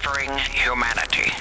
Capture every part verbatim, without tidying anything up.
suffering humanity.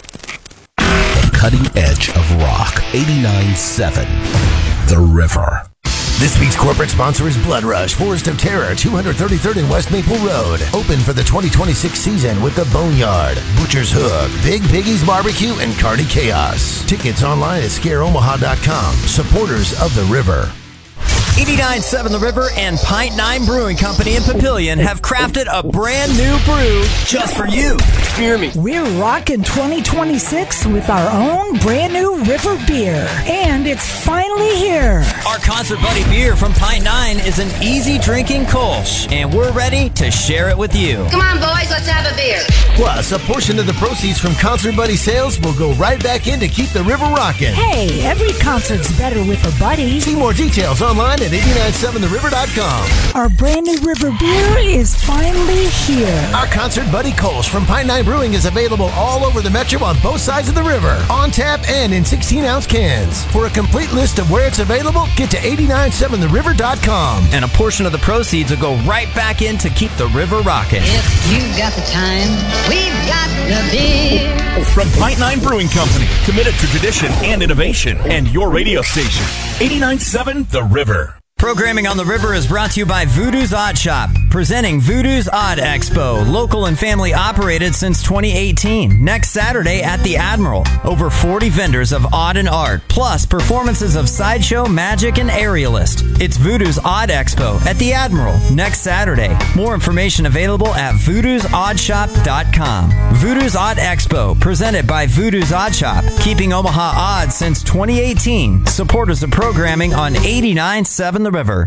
Cutting edge of rock. eighty-nine point seven The River. This week's corporate sponsor is Blood Rush, Forest of Terror, two thirty-third and West Maple Road. Open for the twenty twenty-six season with The Boneyard, Butcher's Hook, Big Biggie's Barbecue, and Cardi Chaos. Tickets online at scare omaha dot com. Supporters of The River. eighty-nine point seven The River and Pint Nine Brewing Company in Papillion have crafted a brand new brew just for you. Hear me. We're rocking twenty twenty-six with our own brand new River beer, and it's finally here. Our Concert Buddy beer from Pint Nine is an easy drinking Kolsch, and we're ready to share it with you. Come on, boys, let's have a beer. Plus, a portion of the proceeds from Concert Buddy sales will go right back in to keep the river rocking. Hey, every concert's better with a buddy. See more details online at eighty-nine seven the river dot com. Our brand new River beer is finally here. Our Concert Buddy Kolsch from Pine Nine Brewing is available all over the metro on both sides of the river, on tap and in sixteen ounce cans. For a complete list of where it's available, get to eighty-nine seven the river dot com. And a portion of the proceeds will go right back in to keep the river rocking. If you've got the time, we've got the beer. From Pint Nine Brewing Company, committed to tradition and innovation, and your radio station, eighty-nine point seven The River. Programming on the River is brought to you by Voodoo's Odd Shop, presenting Voodoo's Odd Expo, local and family operated since twenty eighteen. Next Saturday at the Admiral, over forty vendors of odd and art, plus performances of sideshow, magic, and aerialist. It's Voodoo's Odd Expo at the Admiral next Saturday. More information available at voodoo's odd shop dot com. Voodoo's Odd Expo, presented by Voodoo's Odd Shop, keeping Omaha odd since twenty eighteen. Supporters of programming on eighty-nine point seven The River.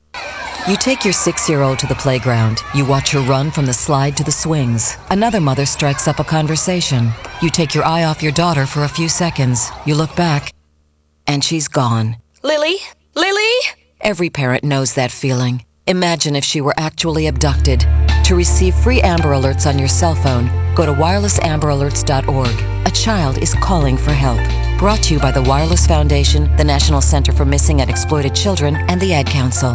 You take your six-year-old to the playground. You watch her run from the slide to the swings. Another mother strikes up a conversation. You take your eye off your daughter for a few seconds. You look back, and she's gone. Lily? Lily? Every parent knows that feeling. Imagine if she were actually abducted. To receive free Amber Alerts on your cell phone, go to wireless amber alerts dot org. A child is calling for help. Brought to you by the Wireless Foundation, the National Center for Missing and Exploited Children, and the Ad Council.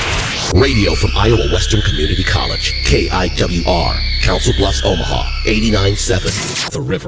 Radio from Iowa Western Community College, K I W R, Council Bluffs, Omaha, eighty-nine point seven The River.